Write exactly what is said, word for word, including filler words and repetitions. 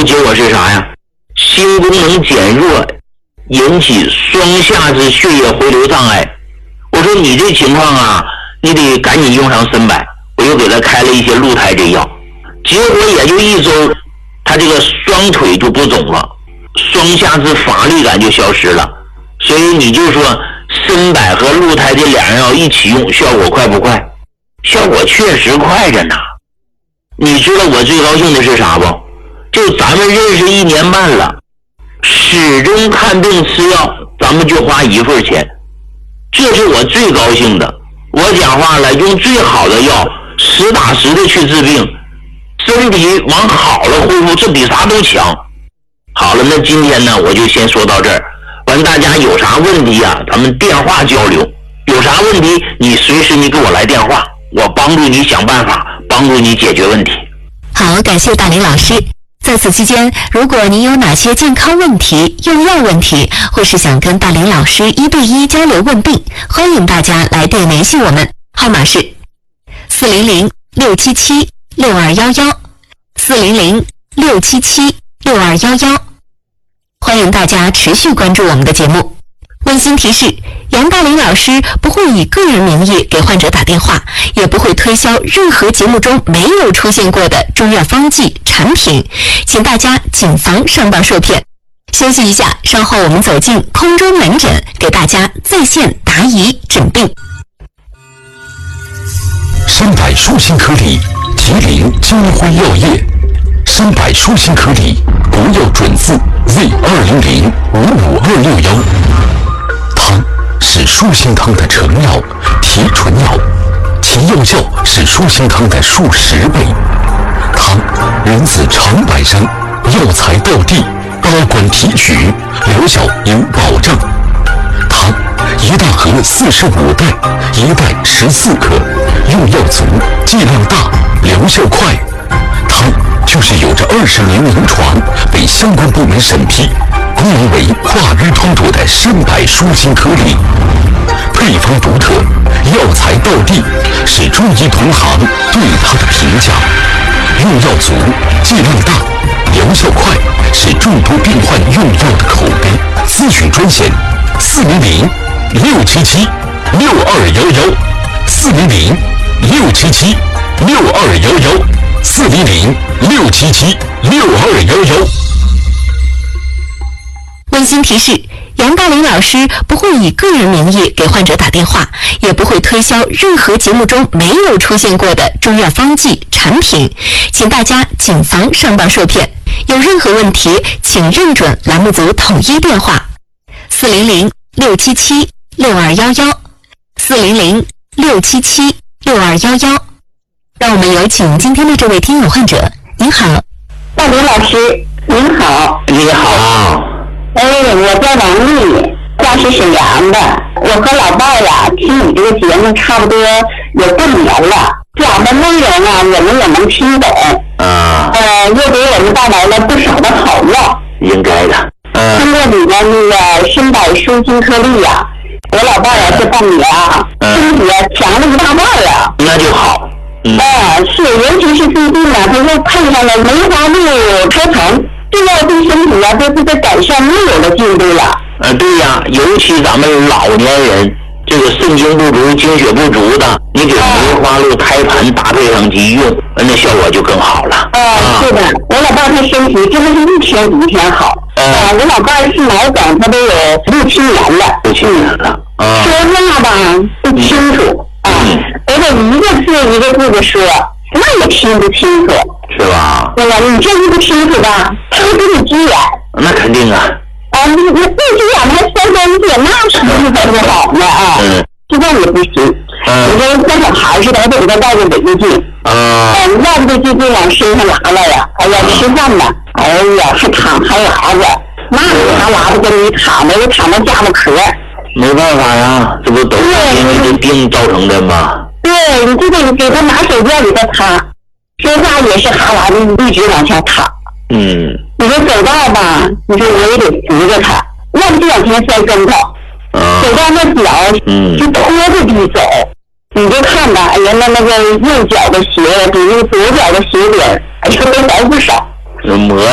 结果是啥呀？心功能减弱，引起双下肢血液回流障碍。我说你这情况啊，你得赶紧用上参柏。我又给他开了一些鹿胎这药，结果也就一周，他这个双腿就不肿了，双下肢乏力感就消失了。所以你就说参柏和鹿胎这两样药一起用，效果快不快？效果确实快着呢。你知道我最高兴的是啥不？就咱们认识一年半了，始终看病吃药，咱们就花一份钱，这是我最高兴的。我讲话了，用最好的药，实打实的去治病，身体往好了恢复，这比啥都强。好了，那今天呢，我就先说到这儿。完，大家有啥问题啊，咱们电话交流。有啥问题，你随时你给我来电话，我帮助你想办法，帮助你解决问题。 好，感谢大林老师。在此期间，如果您有哪些健康问题、用药问题，或是想跟大林老师一对一交流问病，欢迎大家来电联系我们，号码是四零零六七七六二幺幺，四零零六七七六二幺幺。欢迎大家持续关注我们的节目。温馨提示：杨大林老师不会以个人名义给患者打电话，也不会推销任何节目中没有出现过的中药方剂产品，请大家谨防上当受骗。休息一下，稍后我们走进空中门诊，给大家在线答疑诊病。 参柏舒心颗粒，吉林金辉药业。参柏舒心颗粒，国药准字 Z 二零零五五二六幺。汤是舒心汤的成药，提纯药，其药效是舒心汤的数十倍。汤源自长白山，药材到地，高管提取，疗效有保障。汤一大盒四十五袋，一袋十四克，用药足，剂量大，疗效快。汤就是有着二十年临床，被相关部门审批，功能为化瘀通浊的参柏舒心颗粒，配方独特，药材到地，是中医同行对它的评价。用药足，剂量大，疗效快，是众多病患用药的口碑。咨询专线：四零零六七七六二幺幺，四零零六七七六二幺幺，四零零六七七六二幺幺。 温馨提示：杨大林老师不会以个人名义给患者打电话，也不会推销任何节目中没有出现过的中药方剂产品，请大家谨防上当受骗。有任何问题，请认准栏目组统一电话：四零零六七七六二幺幺，四零零六七七六二幺幺。让我们有请今天的这位听友患者。您好， 大林老师，您好。 你好。 哎，我叫王丽，家是沈阳的。我和老伴儿呀，听你这个节目差不多有半年了，讲的内容啊，我们也能听懂。 啊。 呃，又给我们带来了不少的好药。 应该的。嗯。 通过你的那个参柏舒心颗粒呀，我老伴儿呀这半年啊，身体啊强了一大半啊。 那就好。嗯。 啊，是，尤其是最近呢，他又配上了梅花鹿开棚。这药对身体啊，都是在改善又有了进步了。 呃，对呀，尤其咱们老年人，这个肾精不足、精血不足的，你给梅花鹿胎盘搭配上去用，那效果就更好了。 啊，是的，我老伴儿他身体真的是一天比一天好。啊，我老伴儿是脑梗，他都有六七年了。 六七年了。啊。 说话吧不清楚啊，而且一个字一个字的说，那也听不清楚。 是吧？ 对吧？你这一不清楚吧，他会给你急眼。 那肯定啊。 啊，你你不急眼还摔东西，那是不是才不好呢啊？嗯。现在也不行。嗯。你跟像小孩似的，还得给他带个围巾。啊。嗯，要不就就这往身上拿来呀。哎呀，吃饭呢，哎呀，还躺还拉着，那他拉着跟你躺着，就躺到家门壳。 没办法呀，这不都是因为这病造成的吗？ 对，你就得给他拿手绢给他擦。说话也是哈喇子一直往下淌。 嗯。 你说走道吧，你说我也得扶着他，要不就往前摔跟头。啊。走到那脚，嗯，就拖着地走。你就看吧，哎呀，那那个右脚的鞋比那个左脚的鞋底儿，哎呀，都薄不少。 磨